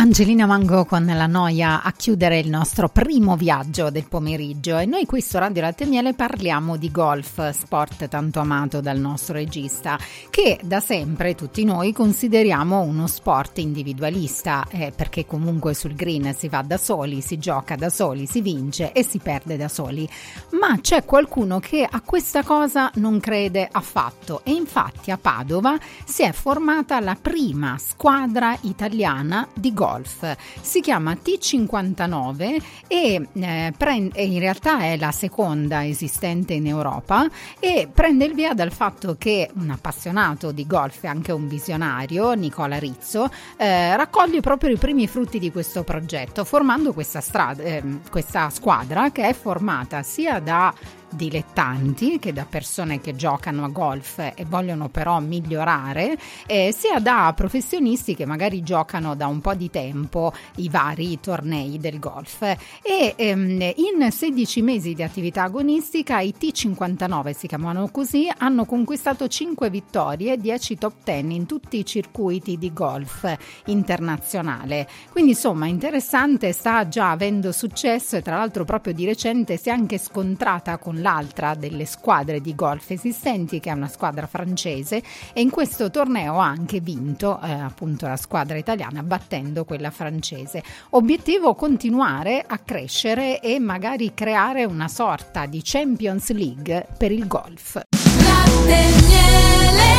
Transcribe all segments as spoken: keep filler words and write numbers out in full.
Angelina Mango con La noia a chiudere il nostro primo viaggio del pomeriggio, e noi qui su Radio Latte e Miele parliamo di golf, sport tanto amato dal nostro regista, che da sempre tutti noi consideriamo uno sport individualista, eh, perché comunque sul green si va da soli, si gioca da soli, si vince e si perde da soli, ma c'è qualcuno che a questa cosa non crede affatto, e infatti a Padova si è formata la prima squadra italiana di golf. Si chiama T cinquantanove e eh, prende, in realtà è la seconda esistente in Europa, e prende il via dal fatto che un appassionato di golf e anche un visionario, Nicola Rizzo, eh, raccoglie proprio i primi frutti di questo progetto, formando questa, strada, eh, questa squadra che è formata sia da dilettanti, che da persone che giocano a golf e vogliono però migliorare, eh, sia da professionisti che magari giocano da un po' di tempo i vari tornei del golf. E ehm, in sedici mesi di attività agonistica i T cinquantanove, si chiamano così, hanno conquistato cinque vittorie e dieci top dieci in tutti i circuiti di golf internazionale. Quindi insomma interessante, sta già avendo successo, e tra l'altro proprio di recente si è anche scontrata con l'altra delle squadre di golf esistenti, che è una squadra francese, e in questo torneo ha anche vinto eh, appunto la squadra italiana, battendo quella francese. Obiettivo: continuare a crescere e magari creare una sorta di Champions League per il golf. Latte e Miele.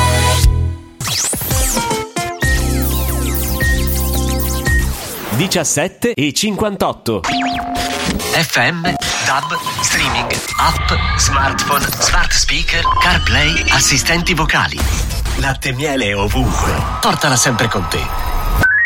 diciassette e cinquantotto. F M, DAB, streaming, app, smartphone, smart speaker, CarPlay, assistenti vocali. Latte e Miele ovunque. Portala sempre con te.